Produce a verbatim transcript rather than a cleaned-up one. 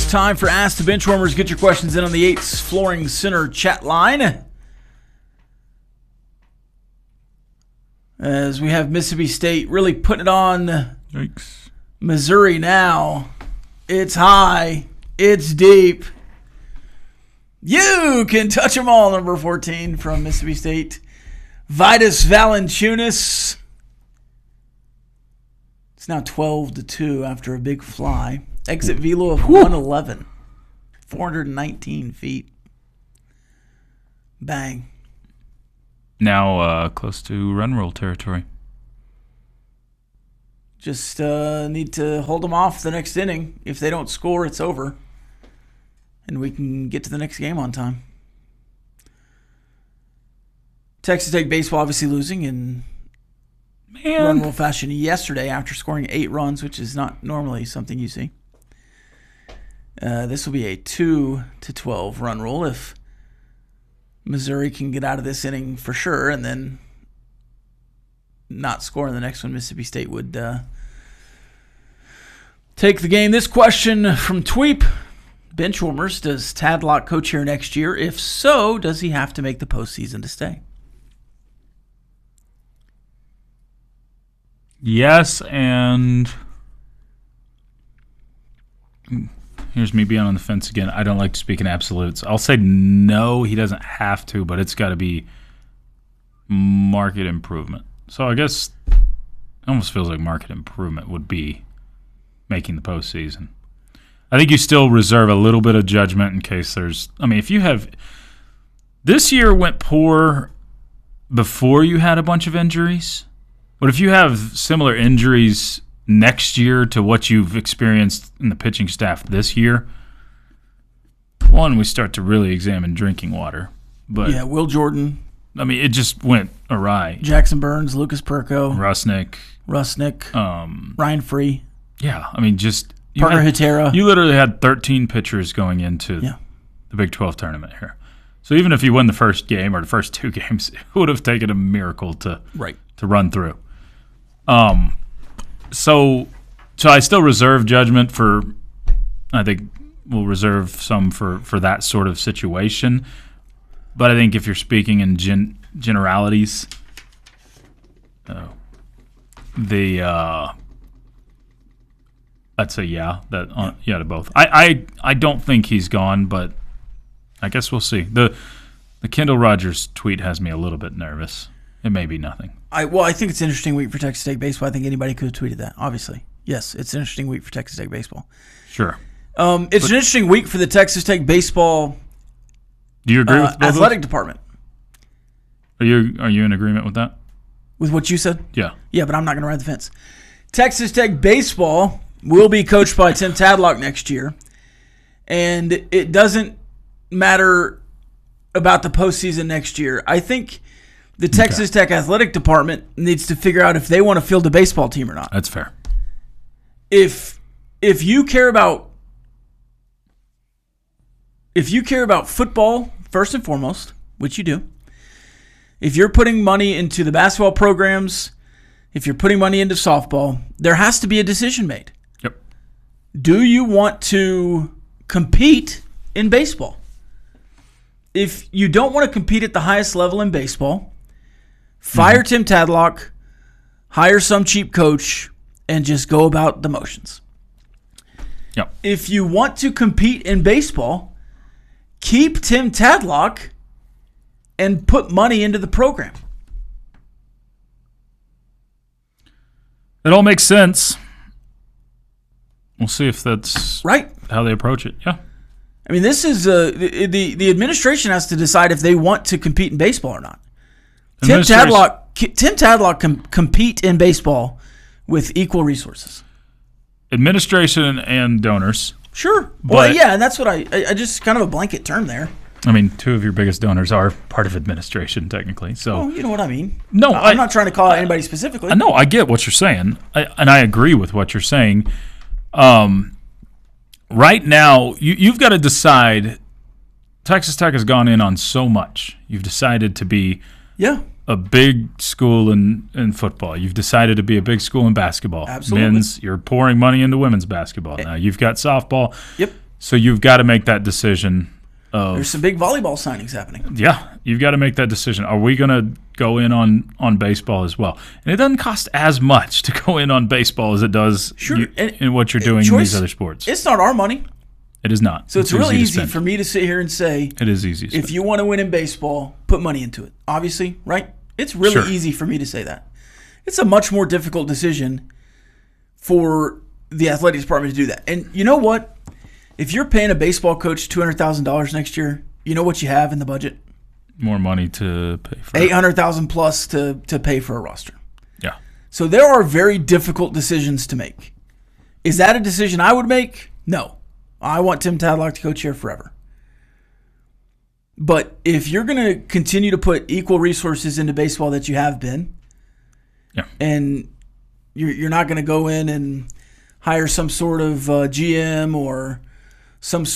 time for Ask the Benchwarmers. Get your questions in on the Yates Flooring Center chat line. As we have Mississippi State really putting it on Yikes. Missouri now. It's high. It's deep. You can touch them all, number fourteen from Mississippi State. Vitus Valanciunas. It's now twelve to two after a big fly. Exit velo of one eleven. four hundred nineteen feet. Bang. Now uh, close to run roll territory. Just uh, need to hold them off the next inning. If they don't score, it's over. And we can get to the next game on time. Texas Tech baseball obviously losing in Man. run roll fashion yesterday after scoring eight runs, which is not normally something you see. Uh, this will be a two to twelve run roll if Missouri can get out of this inning for sure, and then not score in the next one. Mississippi State would uh, take the game. This question from Tweep. Benchwarmers, does Tadlock coach here next year? If so, does he have to make the postseason to stay? Yes, and here's me being on the fence again. I don't like to speak in absolutes. I'll say no, he doesn't have to, but it's got to be market improvement. So I guess it almost feels like market improvement would be making the postseason. I think you still reserve a little bit of judgment in case there's – I mean, if you have – this year went poor before you had a bunch of injuries. But if you have similar injuries next year to what you've experienced in the pitching staff this year, one, we start to really examine drinking water. But yeah, Will Jordan. I mean, it just went awry. Jackson Burns, Lucas Perko. Rusnick. Rusnick. Um, Ryan Free. Yeah, I mean, just – Parker Hitera. You literally had thirteen pitchers going into yeah. the Big twelve tournament here. So even if you win the first game or the first two games, it would have taken a miracle to right. to run through. Um, so so I still reserve judgment for. I think we'll reserve some for, for that sort of situation. But I think if you're speaking in gen, generalities, uh, the. Uh, I'd say yeah, that uh, yeah to both. I, I I don't think he's gone, but I guess we'll see. The the Kendall Rogers tweet has me a little bit nervous. It may be nothing. I well, I think it's an interesting week for Texas Tech baseball. I think anybody could have tweeted that. Obviously, yes, it's an interesting week for Texas Tech baseball. Sure. Um, it's but, an interesting week for the Texas Tech baseball. Do you agree uh, with both athletic department? Are you are you in agreement with that? With what you said? Yeah. Yeah, but I'm not going to ride the fence. Texas Tech baseball will be coached by Tim Tadlock next year, and it doesn't matter about the postseason next year. I think the Texas okay. Tech athletic department needs to figure out if they want to field a baseball team or not. That's fair. If if you care about if you care about football first and foremost, which you do, if you're putting money into the basketball programs, if you're putting money into softball, there has to be a decision made. Do you want to compete in baseball? If you don't want to compete at the highest level in baseball, fire mm-hmm. Tim Tadlock, hire some cheap coach, and just go about the motions. Yep. If you want to compete in baseball, keep Tim Tadlock and put money into the program. It all makes sense. We'll see if that's right how they approach it. Yeah. I mean, this is uh, the, the the administration has to decide if they want to compete in baseball or not. Tim Tadlock, Tim Tadlock can compete in baseball with equal resources. Administration and donors. Sure. Well, yeah, and that's what I I just kind of a blanket term there. I mean, two of your biggest donors are part of administration, technically. So, well, you know what I mean. No, I'm I, not trying to call out anybody specifically. No, I get what you're saying, I, and I agree with what you're saying. Um, right now, you, you've got to decide. Texas Tech has gone in on so much. You've decided to be yeah. a big school in, in football. You've decided to be a big school in basketball. Absolutely. Men's, you're pouring money into women's basketball now. You've got softball. Yep. So you've got to make that decision of There's some big volleyball signings happening. yeah, you've got to make that decision. Are we going to go in on, on baseball as well? And it doesn't cost as much to go in on baseball as it does Sure. you, And- in what you're doing in choice- these other sports. It's not our money. It is not. So it's, really to easy spend. for me to sit here and say, It is easy. to if spend. you want to win in baseball, put money into it. Obviously, right? It's really Sure. easy for me to say that. It's a much more difficult decision for the athletic department to do that. And you know what? If you're paying a baseball coach two hundred thousand dollars next year, you know what you have in the budget? More money to pay for eight hundred thousand dollars plus to, to pay for a roster. Yeah. So there are very difficult decisions to make. Is that a decision I would make? No. I want Tim Tadlock to coach here forever. But if you're going to continue to put equal resources into baseball that you have been, Yeah. and you're, you're not going to go in and hire some sort of uh, G M or some